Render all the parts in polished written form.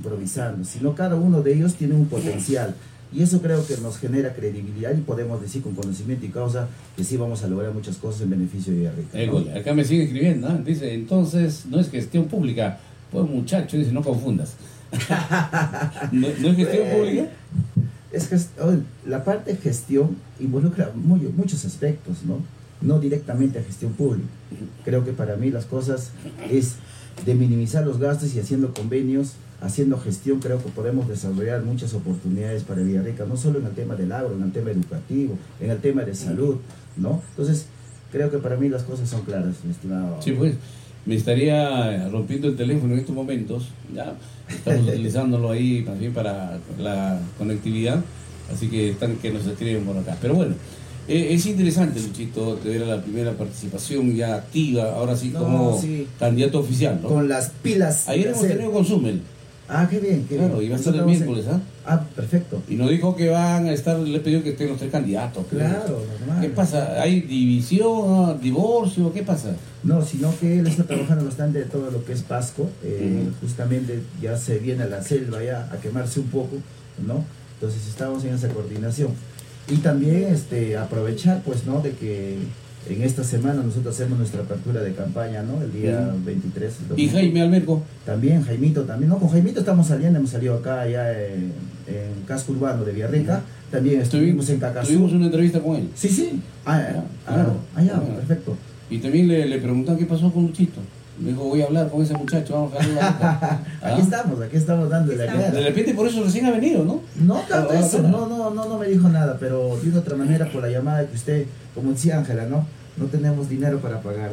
improvisando, sino cada uno de ellos tiene un potencial. Y eso creo que nos genera credibilidad y podemos decir con conocimiento y causa que sí vamos a lograr muchas cosas en beneficio de Villarrica, ¿no? Acá me sigue escribiendo, ¿no? Dice, entonces, no es gestión pública. Pues muchacho, dice, no confundas. ¿No es gestión pública? La parte de gestión involucra muchos aspectos, ¿no? No directamente a gestión pública. Creo que para mí las cosas es de minimizar los gastos y haciendo convenios, haciendo gestión, creo que podemos desarrollar muchas oportunidades para Villarrica, no solo en el tema del agro, en el tema educativo, en el tema de salud, ¿no? Entonces, creo que para mí las cosas son claras, mi estimado. Sí, pues, me estaría rompiendo el teléfono en estos momentos, ya estamos utilizándolo ahí también para la conectividad, así que están que nos escriben por acá. Pero bueno, es interesante, Luchito, de ver a la primera participación ya activa, ahora sí como candidato oficial, ¿no? Con las pilas. Ayer hemos tenido con Sumel. Ah, qué bien, qué bien. Claro, y va a estar el miércoles, ¿ah? Ah, perfecto. Y nos dijo que van a estar, le pidió que estén los 3 candidatos. Claro, normal. ¿Qué pasa? ¿Hay división, divorcio? ¿Qué pasa? No, sino que él está trabajando bastante de todo lo que es Pasco. Justamente ya se viene a la selva ya a quemarse un poco, ¿no? Entonces estamos en esa coordinación. Y también aprovechar, pues, ¿no? De que en esta semana nosotros hacemos nuestra apertura de campaña, ¿no? El día 23. ¿Y Jaime Almerco? También, Jaimito también. No, con Jaimito estamos saliendo, hemos salido acá ya en Casco Urbano de Villarrica. También estuvimos en Cacazú. Tuvimos una entrevista con él. Sí. Perfecto. Y también le preguntan qué pasó con Luchito. Me dijo, voy a hablar con ese muchacho, vamos a hablar. Aquí estamos dándole la cara. De repente por eso recién ha venido, ¿no? No tanto eso, no me dijo nada, pero de otra manera por la llamada que usted, como decía Ángela, no tenemos dinero para pagar.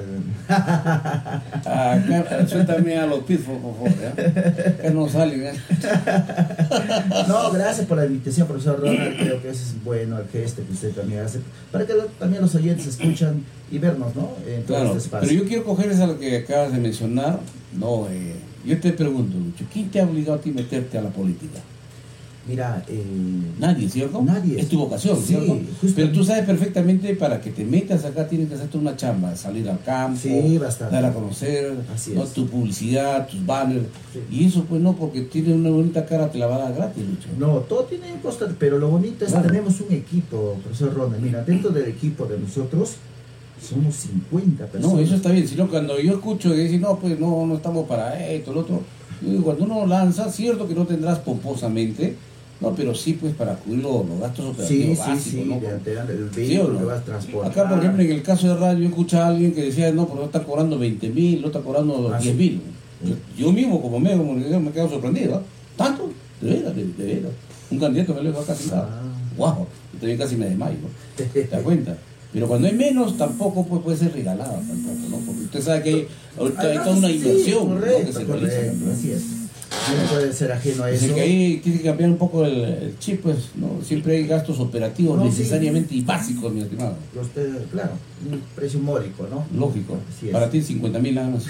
Suéltame a los pitfos, por favor, ¿eh? Que no salen, ¿eh? No, gracias por la invitación, profesor Ronald. Creo que eso es bueno, el gesto que usted también hace, para que también los oyentes escuchan y vernos, ¿no? En todo este espacio. Pero yo quiero coger esa lo que acabas de mencionar. No, yo te pregunto, Lucho, ¿quién te ha obligado a ti a meterte a la política? Mira, nadie, ¿cierto? Nadie. Es tu vocación, sí, ¿cierto? Justamente. Pero tú sabes perfectamente, para que te metas acá tienes que hacerte una chamba, salir al campo, dar a conocer, ¿no? Tu publicidad, tus banners, y eso pues no, porque tiene una bonita cara, te la va a dar gratis, Lucho. No, todo tiene un costo, pero lo bonito es que tenemos un equipo, profesor Ronald. Mira, dentro del equipo de nosotros somos 50 personas. No, eso está bien, sino cuando yo escucho que dicen, no, pues no estamos para esto, lo otro, cuando uno lanza, cierto que no tendrás pomposamente, no, pero sí, pues, para cubrir los gastos operativos básicos, ¿no? El vehículo que vas a transportar. Acá, por ejemplo, en el caso de radio, yo escuché a alguien que decía, no, pero no está cobrando 20.000, no está cobrando 10.000. Yo mismo, como medio comunicador, me quedo sorprendido, ¿eh? ¿Tanto? De veras. Un candidato me lo dejó casi nada. Guau, yo también casi me desmayo, ¿no? ¿Te das cuenta? Pero cuando hay menos, tampoco pues, puede ser regalado tampoco, ¿no? Porque usted sabe que hay toda una inversión, correcto, ¿no? Que se realiza. Así es. No puede ser ajeno a eso. Así que ahí tiene que cambiar un poco el chip, pues, ¿no? Siempre hay gastos operativos necesariamente y básicos, mi estimado. Claro, un precio módico, ¿no? Lógico. Para ti 50.000 nada más.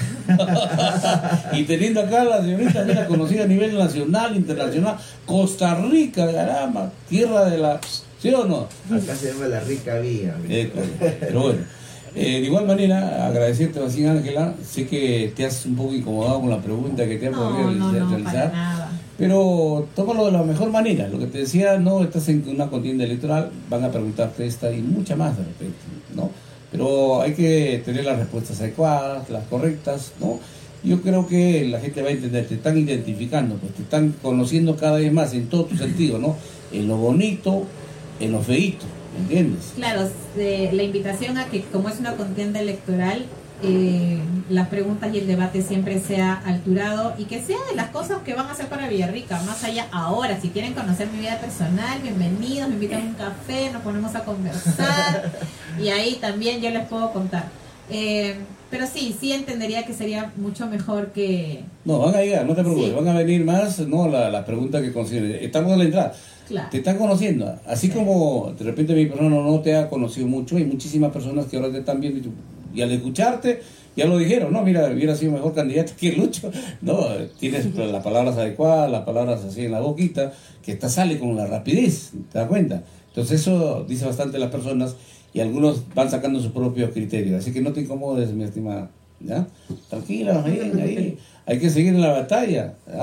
Y teniendo acá la señorita, mira, conocida a nivel nacional, internacional, Costa Rica, caramba, tierra de la... ¿Sí o no? Acá se llama la rica vía. Pero bueno. De igual manera, agradecerte, así, Ángela. Sé que te has un poco incomodado con la pregunta que te han podido realizar. Para nada. Pero tómalo de la mejor manera. Lo que te decía, no estás en una contienda electoral, van a preguntarte esta y mucha más de repente, ¿no? Pero hay que tener las respuestas adecuadas, las correctas, ¿no? Yo creo que la gente va a entender, te están identificando, pues te están conociendo cada vez más en todo tu sentido, ¿no? En lo bonito, en lo feíto. ¿Me entiendes? Claro, la invitación a que, como es una contienda electoral, las preguntas y el debate siempre sea alturado y que sea de las cosas que van a hacer para Villarrica, más allá ahora. Si quieren conocer mi vida personal, bienvenidos, me invitan a un café, nos ponemos a conversar y ahí también yo les puedo contar. Pero sí entendería que sería mucho mejor que... No, van a llegar, no te preocupes, van a venir más, no, las preguntas que consideren. Estamos a la entrada. Claro. Te están conociendo, así como de repente mi persona no te ha conocido mucho, hay muchísimas personas que ahora te están viendo y al escucharte ya lo dijeron, no, mira, hubiera sido mejor candidato que Lucho, no, tienes las palabras adecuadas, las palabras así en la boquita, que sale con la rapidez, ¿te das cuenta? Entonces eso dice bastante a las personas y algunos van sacando sus propios criterios, así que no te incomodes, mi estimada, ¿ya? Tranquila, ahí hay que seguir en la batalla, ¿ya?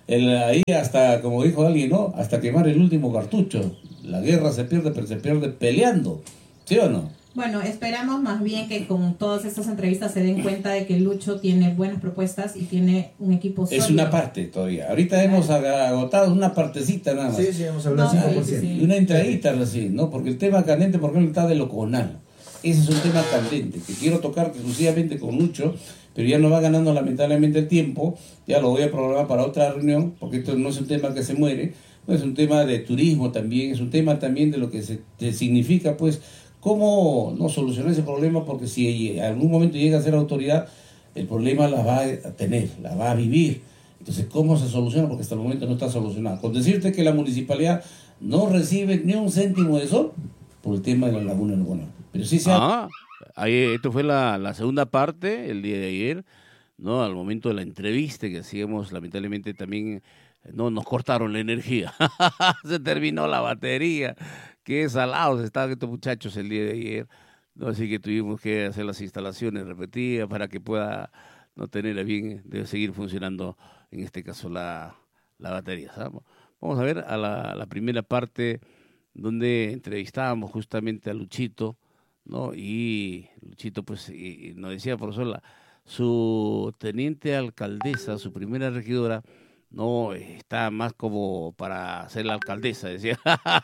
ahí hasta, como dijo alguien, ¿no? Hasta quemar el último cartucho. La guerra se pierde, pero se pierde peleando. ¿Sí o no? Bueno, esperamos más bien que con todas estas entrevistas se den cuenta de que Lucho tiene buenas propuestas y tiene un equipo sólido. Es una parte todavía. Ahorita hemos agotado una partecita nada más. Sí, hemos hablado del 5%. Sí. Y una entradita recién, ¿no? Porque el tema candente, por ejemplo, está de lo comunal. Ese es un tema candente que quiero tocar exclusivamente con Lucho, pero ya nos va ganando lamentablemente el tiempo. Ya lo voy a programar para otra reunión, porque esto no es un tema que se muere, no es un tema de turismo también, es un tema también de lo que significa, pues, cómo no solucionar ese problema, porque si en algún momento llega a ser autoridad, el problema la va a tener, la va a vivir. Entonces, ¿cómo se soluciona? Porque hasta el momento no está solucionado. Con decirte que la municipalidad no recibe ni un céntimo de sol por el tema de la laguna del Guanaco. Pero sí se ahí, esto fue la segunda parte, el día de ayer, ¿no? Al momento de la entrevista que hacíamos, lamentablemente también no nos cortaron la energía. Se terminó la batería. Qué salados estaban estos muchachos el día de ayer, ¿no? Así que tuvimos que hacer las instalaciones repetidas para que pueda no tener a bien de seguir funcionando, en este caso, la batería, ¿sabes? Vamos a ver a la primera parte donde entrevistábamos justamente a Luchito, ¿no? Y Luchito, pues, y nos decía, profesor, su teniente alcaldesa, su primera regidora, no, está más como para ser la alcaldesa, decía.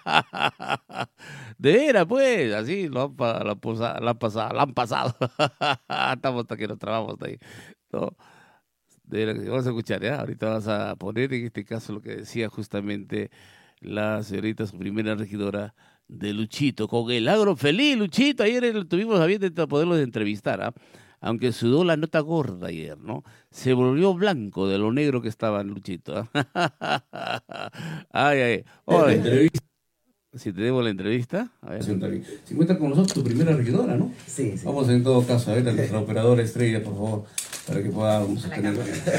De veras, pues, así lo han pasado. Estamos hasta que nos trabamos ahí, ¿no? De veras, vamos a escuchar, ¿ya? Ahorita vas a poner en este caso lo que decía justamente la señorita, su primera regidora de Luchito, con el agro feliz, Luchito. Ayer tuvimos a bien de poderlo entrevistar, ¿ah? Aunque sudó la nota gorda ayer, ¿no? Se volvió blanco de lo negro que estaba en Luchito. Ay. Si tenemos la entrevista. A ver. Si cuenta con nosotros tu primera regidora, ¿no? Sí. Vamos en todo caso a ver a nuestra operadora estrella, por favor, para que podamos tener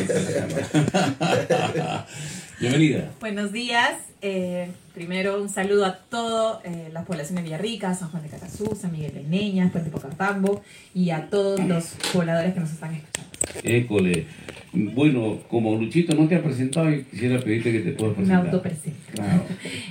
la cámara. Bienvenida. Buenos días. Primero un saludo a todas las poblaciones de Villarrica, San Juan de Carazú, San Miguel de Neñas, Puente Pocartambo y a todos los pobladores que nos están escuchando. École. Bueno, como Luchito no te ha presentado, quisiera pedirte que te puedas presentar. Me autopresento. Claro.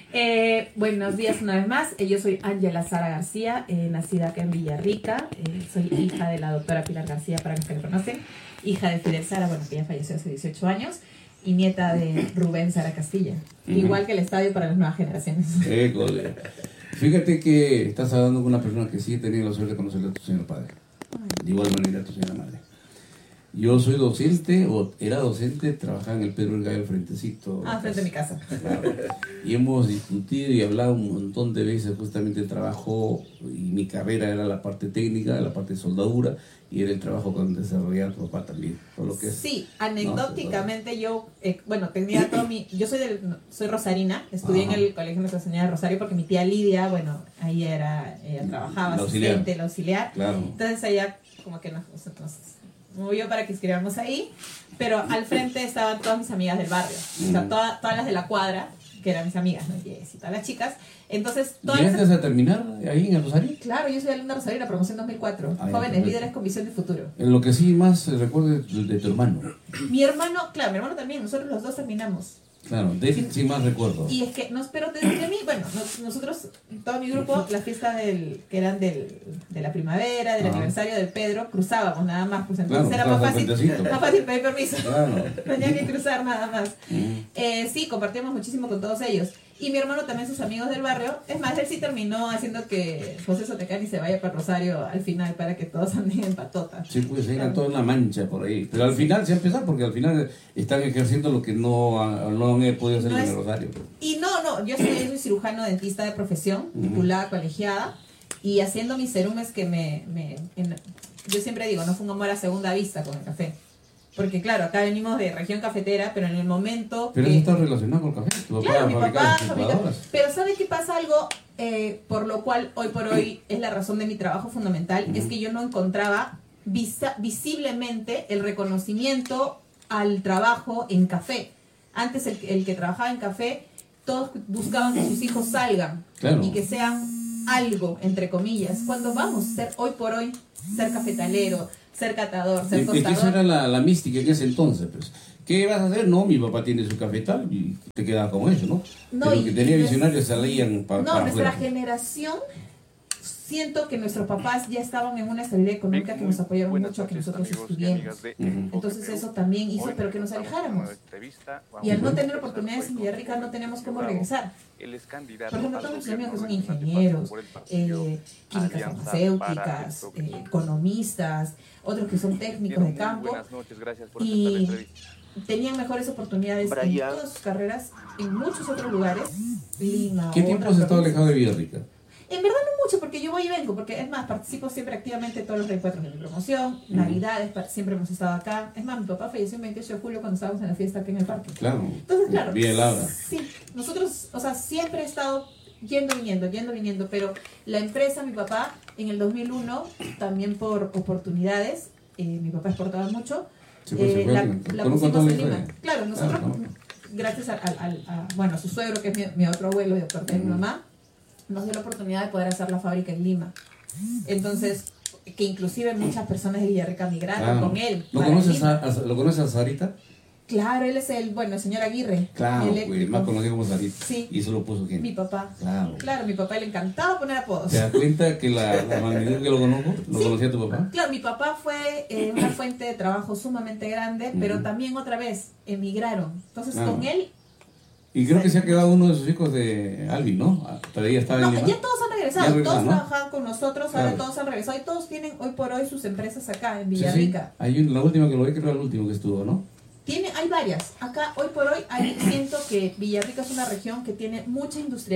Buenos días una vez más. Yo soy Ángela Sara García, nacida acá en Villarrica. Soy hija de la doctora Pilar García, para los que me conocen. Hija de Fidel Sara, bueno, que ya falleció hace 18 años. Y nieta de Rubén Sara Castilla. Igual que el estadio para las nuevas generaciones. École. Fíjate que estás hablando con una persona que sí he tenido la suerte de conocer a tu señor padre. De igual manera a tu señora madre. Yo soy docente, o era docente, trabajaba en el Pedro el Gallo Frentecito. Frente a mi casa. Claro. Y hemos discutido y hablado un montón de veces justamente el trabajo, y mi carrera era la parte técnica, la parte de soldadura, y era el trabajo con desarrollar tu papá también. Todo lo que es, sí, anecdóticamente yo, tenía todo yo soy rosarina, estudié en el Colegio Nuestra Señora de Rosario porque mi tía Lidia, ella trabajaba asistente, la auxiliar. Claro. Entonces ella como que nos movió para que escribamos ahí, pero al frente estaban todas mis amigas del barrio, o sea, todas las de la cuadra, que eran mis amigas, ¿no? Y todas las chicas. Entonces, ¿llegaste a terminar ahí en el Rosario? Claro, yo soy alumna de Rosario, la promoción 2004. Jóvenes líderes con visión de futuro. En lo que sí más recuerdo de tu hermano. Mi hermano también, nosotros los dos terminamos. Claro, de él sí más recuerdo. Y es que, pero desde mí, nosotros, todo mi grupo, las fiestas que eran de la primavera, del aniversario del Pedro, cruzábamos nada más, pues entonces era más fácil pedir permiso. Claro. Tenía que cruzar nada más. Sí, compartíamos muchísimo con todos ellos. Y mi hermano también, sus amigos del barrio. Es más, él sí terminó haciendo que José Sotecani se vaya para Rosario al final, para que todos anden en patota. Sí, pues era toda una mancha por ahí. Pero al final se ha empezado, porque al final están ejerciendo lo que no han podido hacer en el Rosario. Y yo soy cirujano dentista de profesión, titulada, colegiada, y haciendo mis cerumes que yo siempre digo, no fue un amor a segunda vista con el café. Porque claro, acá venimos de región cafetera, pero en el momento... Pero eso está relacionado con el café. Claro, mi papá fabrica. Pero ¿sabe qué pasa? Algo por lo cual hoy por hoy es la razón de mi trabajo fundamental, es que yo no encontraba visiblemente el reconocimiento al trabajo en café. Antes el que trabajaba en café, todos buscaban que sus hijos salgan, claro, y que sean algo, entre comillas. Cuando vamos a ser hoy por hoy, ser cafetalero, ser catador, ser tostador. Esa era la mística en ese entonces, pues. ¿qué vas a hacer? No, mi papá tiene su cafetal y te quedas como eso, ¿no? No, pero y que tenía visionarios salían para nuestra afuera. generación, siento que nuestros papás ya estaban en una estabilidad económica que nos apoyaron mucho a que nosotros estudiemos. Entonces eso también hizo, pero que nos alejáramos. Y al no tener oportunidades en Villarrica no tenemos cómo regresar. Por ejemplo, todos mis amigos que son ingenieros, químicas farmacéuticas, economistas, otros que son técnicos de campo, y tenían mejores oportunidades en todas sus carreras, en muchos otros lugares, Lima. ¿Qué tiempo has estado alejado de Villarrica? En verdad no mucho, porque yo voy y vengo, porque es más, participo siempre activamente en todos los reencuentros de mi promoción, Navidades, siempre hemos estado acá. Es más, mi papá falleció el 28 de julio cuando estábamos en la fiesta aquí en el parque. Claro. Entonces, claro. Bien helada. Sí, nosotros, o sea, siempre he estado yendo, viniendo, pero la empresa, mi papá, en el 2001, también por oportunidades, mi papá exportaba mucho, la pusimos en Lima. Claro, nosotros, gracias a su suegro, que es mi otro abuelo de parte de mi mamá, nos dio la oportunidad de poder hacer la fábrica en Lima. Entonces, que inclusive muchas personas de Villarrica migraron con él. ¿Lo conoces a Sarita? Claro, él es el señor Aguirre. Claro, pues, más conocido como Sarita. Sí. Y eso lo puso quién. Mi papá. Claro, mi papá le encantaba poner apodos. ¿Te das cuenta que la magnitud que lo conozco? ¿Lo conocía tu papá? Claro, mi papá fue una fuente de trabajo sumamente grande, pero también otra vez emigraron. Entonces, con él... Y creo que se ha quedado uno de sus hijos de Albi, ¿no? Pero ella estaba en Lima. Ya todos han regresado, todos trabajaban con nosotros, ahora todos han regresado y todos tienen hoy por hoy sus empresas acá en Villarrica. Sí. La última que lo vi, creo que era el último que estuvo, ¿no? Hay varias. Acá hoy por hoy siento que Villarrica es una región que tiene mucha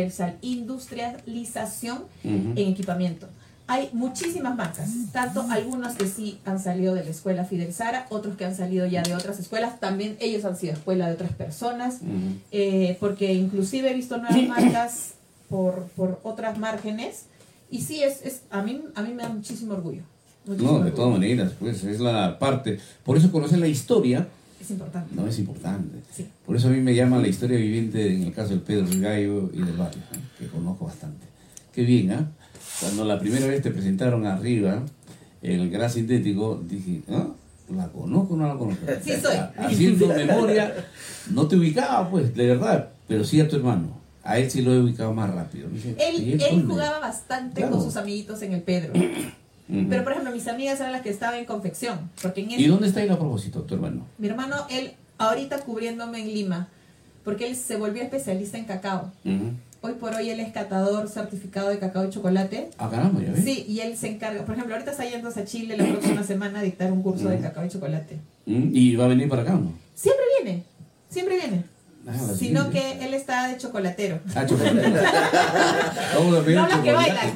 industrialización en equipamiento. Hay muchísimas marcas, tanto algunos que sí han salido de la escuela Fidel Sara, otros que han salido ya de otras escuelas, también ellos han sido escuela de otras personas, porque inclusive he visto nuevas marcas por otras márgenes, y sí, a mí me da muchísimo orgullo. De todas maneras, pues es la parte, por eso conocer la historia. Es importante. No, es importante. Sí. Por eso a mí me llama la historia viviente en el caso del Pedro Rigallo y del barrio, que conozco bastante. Qué bien, ¿ah? Cuando la primera vez te presentaron arriba el gas sintético, dije, ¿la conozco o no la conozco? Sí soy. Haciendo memoria, no te ubicaba, pues, de verdad, pero sí a tu hermano. A él sí lo he ubicado más rápido. Dije, él jugaba bastante con sus amiguitos en el Pedro. Pero, por ejemplo, mis amigas eran las que estaban en confección. Porque ¿Y dónde está él a propósito, tu hermano? Mi hermano, él ahorita cubriéndome en Lima, porque él se volvió especialista en cacao. Hoy por hoy él es catador certificado de cacao y chocolate. Ah, caramba, ya ves. Sí, y él se encarga, por ejemplo, ahorita está yendo a Chile la próxima semana a dictar un curso de cacao y chocolate. ¿Y va a venir para acá o no? Siempre viene. Sino que él está de chocolatero. Chocolatero. No los que bailan,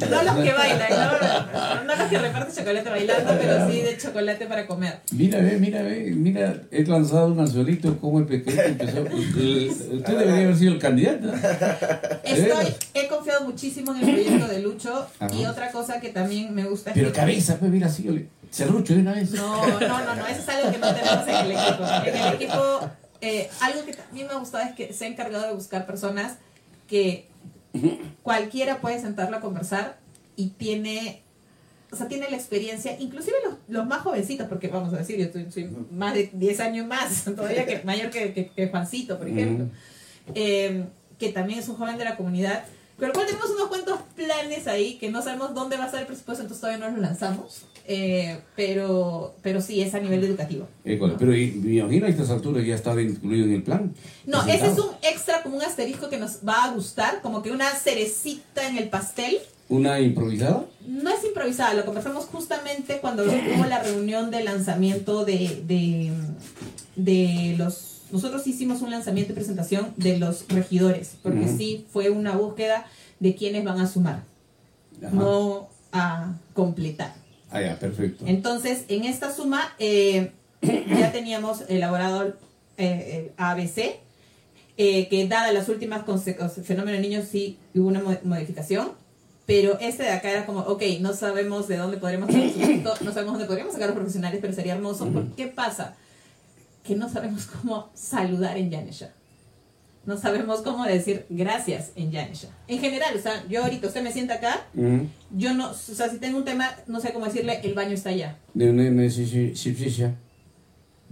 no los que reparten chocolate bailando, pero sí de chocolate para comer. Mira, he lanzado un anzuelito como el pequeño empezó. Usted debería haber sido el candidato. He confiado muchísimo en el proyecto de Lucho. Y otra cosa que también me gusta es pero cabeza, pues mira, así, serrucho de una vez. No, eso es algo que no tenemos en el equipo. En el equipo... algo que también me ha gustado es que se ha encargado de buscar personas que cualquiera puede sentarlo a conversar y tiene la experiencia, inclusive los más jovencitos, porque vamos a decir, yo soy más de 10 años más, todavía mayor que Juancito, por ejemplo, que también es un joven de la comunidad, con el cual tenemos unos cuantos planes ahí que no sabemos dónde va a estar el presupuesto, entonces todavía no los lanzamos. Pero sí es a nivel educativo. ¿No? Pero me imagino a estas alturas ya estaba incluido en el plan. No, ese es un extra, como un asterisco que nos va a gustar, como que una cerecita en el pastel. ¿Una improvisada? No es improvisada, lo conversamos justamente cuando hubo la reunión de lanzamiento de los... Nosotros hicimos un lanzamiento y presentación de los regidores, porque sí fue una búsqueda de quienes van a sumar, no a completar. Ya, perfecto. Entonces, en esta suma ya teníamos elaborado el ABC, que dada las últimas fenómenos de niños sí hubo una modificación, pero este de acá era como, no sabemos de dónde podríamos sacar no sabemos dónde podríamos sacar los profesionales, pero sería hermoso. ¿Por qué pasa? Que no sabemos cómo saludar en Yanesha. No sabemos cómo decir gracias en Yanesha. En general, o sea, yo ahorita, usted me sienta acá, yo no, o sea, si tengo un tema, no sé cómo decirle, el baño está allá.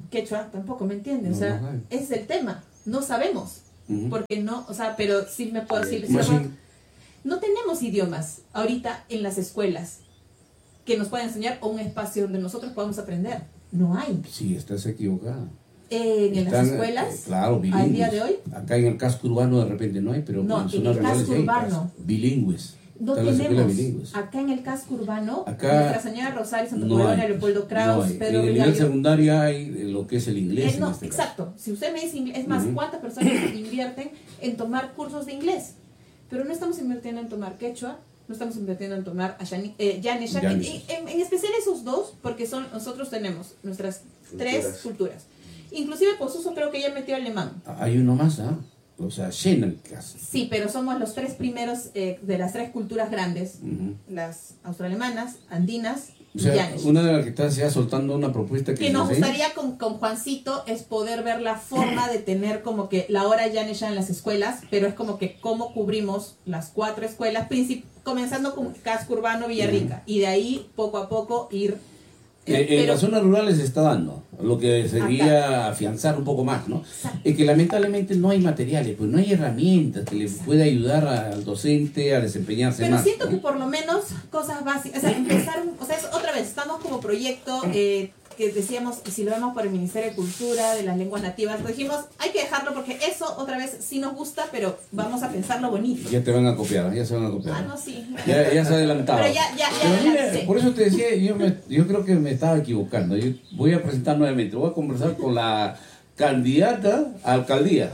quechua tampoco me entiende, o sea, ese es el tema, no sabemos, porque no, o sea, pero sí me puedo decir, no tenemos idiomas ahorita en las escuelas que nos puedan enseñar o un espacio donde nosotros podamos aprender, no hay. Sí, estás equivocada. En las escuelas, claro, al día de hoy, acá en el casco urbano de repente no hay, pero no, en el casco urbano bilingües. No tenemos, acá en el casco urbano, Nuestra Señora Rosario, Santo Colón, Leopoldo Kraus, Pedro en el nivel secundario hay lo que es el inglés. No, exacto. Caso. Si usted me dice inglés, es más, ¿cuántas personas invierten en tomar cursos de inglés? Pero no estamos invirtiendo en tomar quechua, no estamos invirtiendo en tomar Yanes, en especial esos dos, porque nosotros tenemos nuestras tres culturas. Inclusive Posuso creo que ya metió alemán. Hay uno más, ¿ah? O sea, casi. Sí, pero somos los tres primeros de las tres culturas grandes, las austroalemanas, andinas y Yanes. Una de las que estás ya soltando una propuesta que nos gustaría con Juancito es poder ver la forma de tener como que la hora Yanes ya en las escuelas, pero es como que cómo cubrimos las 4 escuelas, comenzando con casco urbano Villarrica, y de ahí poco a poco ir... en las zonas rurales se está dando, lo que sería afianzar un poco más, ¿no? Es que lamentablemente no hay materiales, pues no hay herramientas que le pueda ayudar al docente a desempeñarse pero más. Pero siento ¿no? que por lo menos cosas básicas, o sea, empezar, otra vez, estamos como proyecto que decíamos, si lo vemos por el Ministerio de Cultura, de las lenguas nativas, pues dijimos, hay que dejarlo porque eso otra vez sí nos gusta, pero vamos a pensarlo bonito. Ya te van a copiar, ya se van a copiar. Ah, no, sí. Ya se adelantaba. Pero ya mira, por eso te decía, yo creo que me estaba equivocando. Yo voy a presentar nuevamente, voy a conversar con la candidata a alcaldía.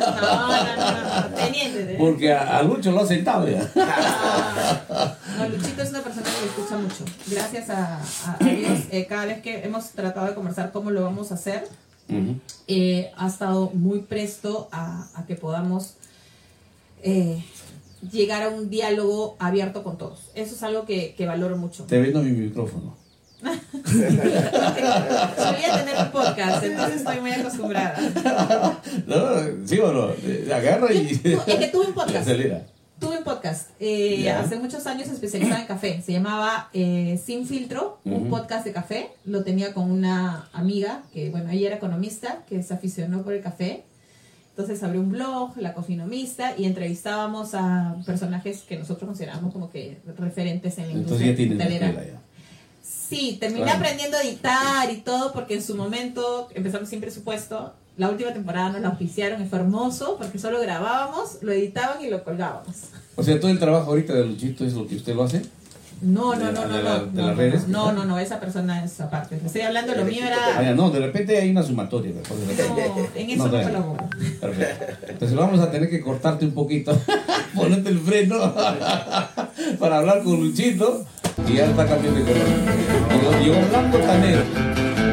No, teniente. Porque a Lucho lo ha sentado ya. No, Luchito es una persona que me escucha mucho. Gracias a Dios, cada vez que hemos tratado de conversar cómo lo vamos a hacer, ha estado muy presto a que podamos llegar a un diálogo abierto con todos. Eso es algo que valoro mucho. Te vendo mi micrófono. Solía tener un podcast, entonces estoy muy acostumbrada. No, sí o no, agarra y... Es que tuve un podcast. Acelera. Tuve un podcast hace muchos años especializado en café. Se llamaba Sin Filtro, un podcast de café. Lo tenía con una amiga que, bueno, ella era economista, que se aficionó por el café. Entonces abrió un blog, La Cofinomista, y entrevistábamos a personajes que nosotros consideramos como que referentes en la industria hotelera. Sí, terminé aprendiendo a editar y todo, porque en su momento empezamos sin presupuesto. La última temporada nos la auspiciaron y fue hermoso, porque solo grabábamos, lo editaban y lo colgábamos. O sea, todo el trabajo ahorita de Luchito es lo que usted lo hace. No. ¿De las redes? No, esa persona es aparte. Estoy hablando, lo mío era... No, de repente hay una sumatoria. En eso no colaboro. Perfecto. Entonces vamos a tener que cortarte un poquito, ponerte el freno para hablar con Luchito, y ya está cambiando de color. Llegó blanco tanero.